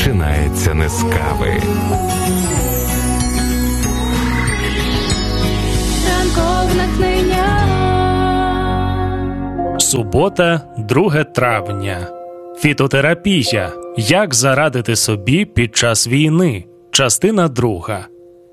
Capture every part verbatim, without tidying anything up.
починається не з кави. Субота, друге травня. Фітотерапія. Як зарадити собі під час війни. Частина друга.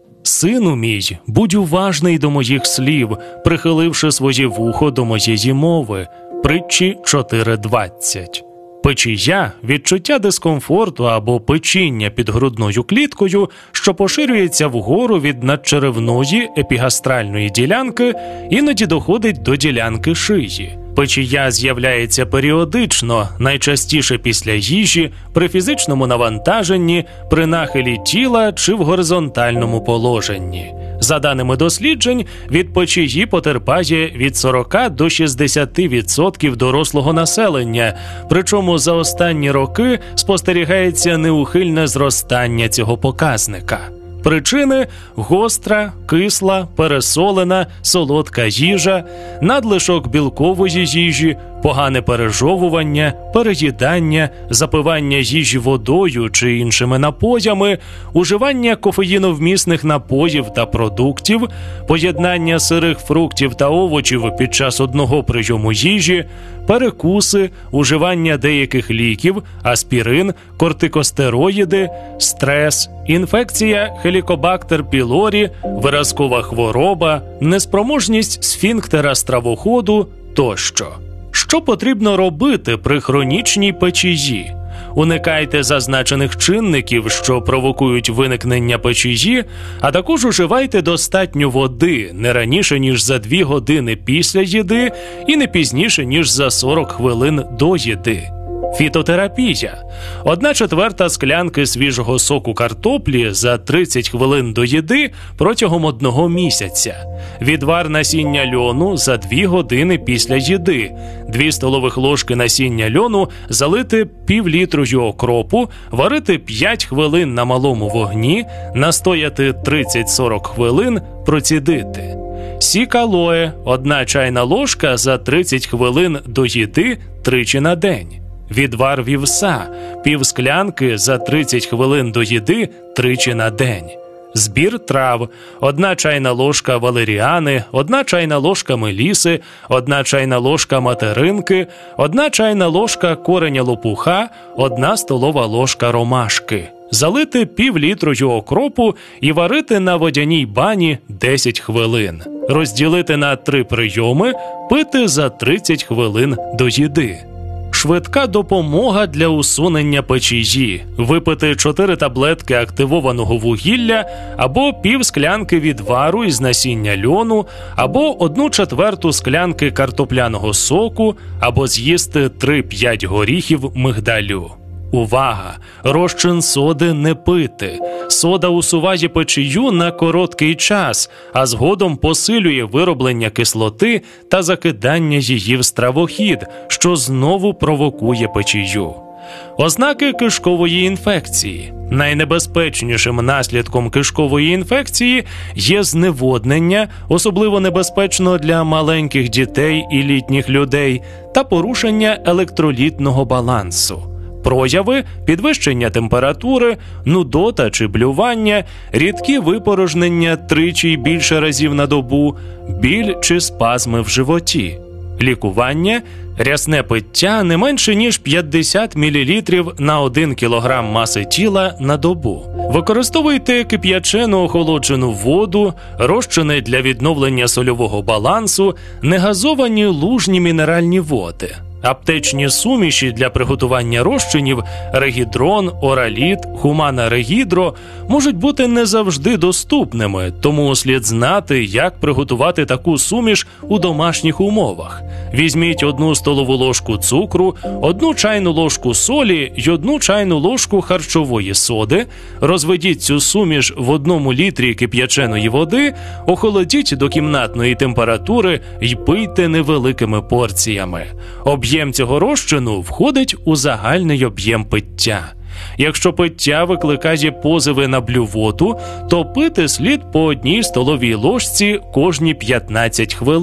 Сину мій, будь уважний до моїх слів, прихиливши своє вухо до моєї мови. Притчі чотири двадцять. Печія – відчуття дискомфорту або печіння під грудною кліткою, що поширюється вгору від надчеревної епігастральної ділянки, іноді доходить до ділянки шиї. Печія з'являється періодично, найчастіше після їжі, при фізичному навантаженні, при нахилі тіла чи в горизонтальному положенні. За даними досліджень, від печії потерпає від сорока до шістдесяти відсотків дорослого населення, причому за останні роки спостерігається неухильне зростання цього показника. Причини – гостра, кисла, пересолена, солодка їжа, надлишок білкової їжі, погане пережовування, переїдання, запивання їжі водою чи іншими напоями, уживання кофеїновмісних напоїв та продуктів, поєднання сирих фруктів та овочів під час одного прийому їжі, перекуси, уживання деяких ліків, аспірин, кортикостероїди, стрес, інфекція Helicobacter pylori, виразкова хвороба, неспроможність сфінктера стравоходу тощо. Що потрібно робити при хронічній печії? Уникайте зазначених чинників, що провокують виникнення печії, а також уживайте достатньо води не раніше, ніж за дві години після їди і не пізніше, ніж за сорок хвилин до їди. Фітотерапія. Одна четверта склянки свіжого соку картоплі за тридцять хвилин до їди протягом одного місяця. Відвар насіння льону за дві години після їди. Дві столових ложки насіння льону залити півлітрою окропу, варити п'ять хвилин на малому вогні, настояти тридцять-сорок хвилин, процідити. Сік алоє – одна чайна ложка за тридцять хвилин до їди тричі на день. Відвар вівса – пів склянки за тридцять хвилин до їди тричі на день. Збір трав – одна чайна ложка валеріани, одна чайна ложка меліси, одна чайна ложка материнки, одна чайна ложка кореня лопуха, одна столова ложка ромашки. Залити півлітрою окропу і варити на водяній бані десять хвилин. Розділити на три прийоми, пити за тридцять хвилин до їди. Швидка допомога для усунення печії. Випити чотири таблетки активованого вугілля або пів склянки відвару із насіння льону, або одну четверту склянки картопляного соку, або з'їсти три-п'ять горіхів мигдалю. Увага! Розчин соди не пити. Сода усуває печію на короткий час, а згодом посилює вироблення кислоти та закидання її в стравохід, що знову провокує печію. Ознаки кишкової інфекції. Найнебезпечнішим наслідком кишкової інфекції є зневоднення, особливо небезпечно для маленьких дітей і літніх людей, та порушення електролітного балансу. Прояви – підвищення температури, нудота чи блювання, рідкі випорожнення тричі й більше разів на добу, біль чи спазми в животі. Лікування – рясне пиття не менше, ніж п'ятдесят мілілітрів на один кілограм маси тіла на добу. Використовуйте кип'ячену охолоджену воду, розчини для відновлення сольового балансу, негазовані лужні мінеральні води. Аптечні суміші для приготування розчинів регідрон, ораліт, хумана регідро можуть бути не завжди доступними, тому слід знати, як приготувати таку суміш у домашніх умовах. Візьміть одну столову ложку цукру, одну чайну ложку солі й одну чайну ложку харчової соди, розведіть цю суміш в одному літрі кип'яченої води, охолодіть до кімнатної температури й пийте невеликими порціями. Об'єм цього розчину входить у загальний об'єм пиття. Якщо пиття викликає позиви на блювоту, то пити слід по одній столовій ложці кожні п'ятнадцять хвилин.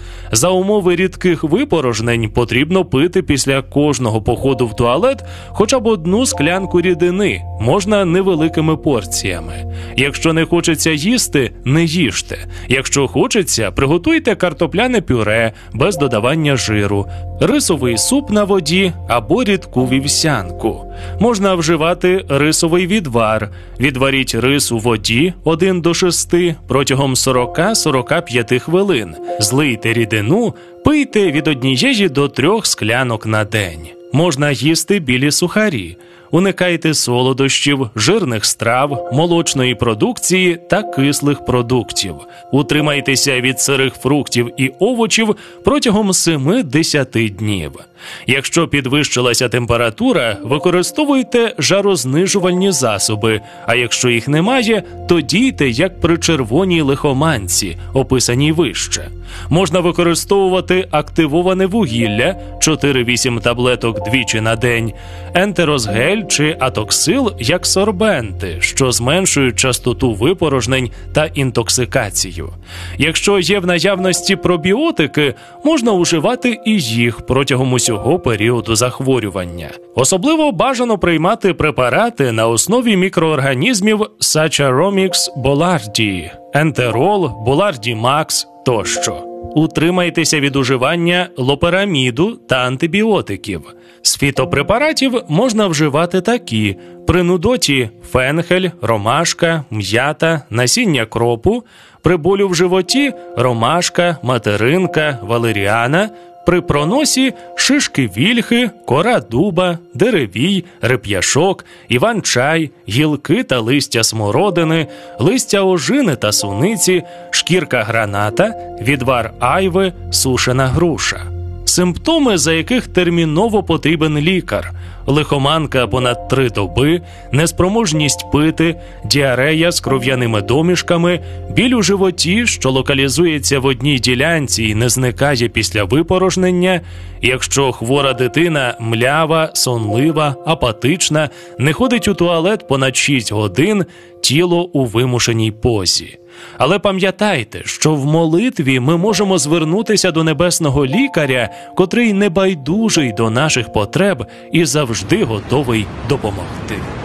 За умови рідких випорожнень потрібно пити після кожного походу в туалет хоча б одну склянку рідини, можна невеликими порціями. Якщо не хочеться їсти, не їжте. Якщо хочеться, приготуйте картопляне пюре без додавання жиру, рисовий суп на воді або рідку вівсянку. Можна вживати рисовий відвар. Відваріть рис у воді один до шести протягом сорок-сорок п'ять хвилин. Злийте рідину, пийте від однієї до трьох склянок на день. Можна їсти білі сухарі. Уникайте солодощів, жирних страв, молочної продукції та кислих продуктів. Утримайтеся від сирих фруктів і овочів протягом семи-десяти днів. Якщо підвищилася температура, використовуйте жарознижувальні засоби, а якщо їх немає, то дійте як при червоній лихоманці, описаній вище. Можна використовувати активоване вугілля, чотири-вісім таблеток двічі на день, ентерозгель чи атоксил як сорбенти, що зменшують частоту випорожнень та інтоксикацію. Якщо є в наявності пробіотики, можна вживати і їх протягом усього періоду захворювання. Особливо бажано приймати препарати на основі мікроорганізмів Saccharomyces boulardii, ентерол, Boulardii-Max тощо. Утримайтеся від уживання лопераміду та антибіотиків. З фітопрепаратів можна вживати такі: при нудоті фенхель, ромашка, м'ята, насіння кропу, при болю в животі ромашка, материнка, валеріана, при проносі шишки вільхи, кора дуба, деревій, реп'яшок, іван-чай, гілки та листя смородини, листя ожини та суниці, шкірка граната, відвар айви, сушена груша. Симптоми, за яких терміново потрібен лікар: лихоманка понад три доби, неспроможність пити, діарея з кров'яними домішками, біль у животі, що локалізується в одній ділянці і не зникає після випорожнення, якщо хвора дитина млява, сонлива, апатична, не ходить у туалет понад шість годин, тіло у вимушеній позі. Але пам'ятайте, що в молитві ми можемо звернутися до небесного лікаря, котрий небайдужий до наших потреб і завжди готовий допомогти.